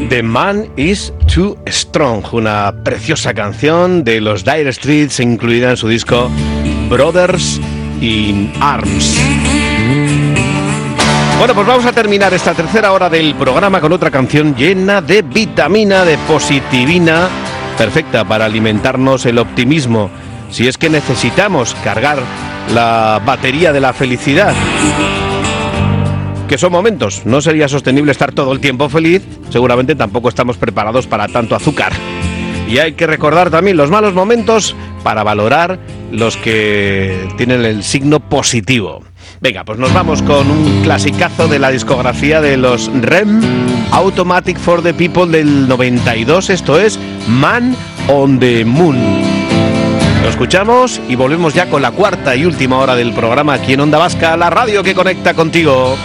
The Man is Too Strong, una preciosa canción de los Dire Straits incluida en su disco Brothers in Arms. Bueno, pues vamos a terminar esta tercera hora del programa con otra canción llena de vitamina, de positivina, perfecta para alimentarnos el optimismo, si es que necesitamos cargar la batería de la felicidad. Que son momentos, no sería sostenible estar todo el tiempo feliz, seguramente tampoco estamos preparados para tanto azúcar. Y hay que recordar también los malos momentos para valorar los que tienen el signo positivo. Venga, pues nos vamos con un clasicazo de la discografía de los REM, Automatic for the People del 92, esto es Man on the Moon. Lo escuchamos y volvemos ya con la cuarta y última hora del programa aquí en Onda Vasca, la radio que conecta contigo.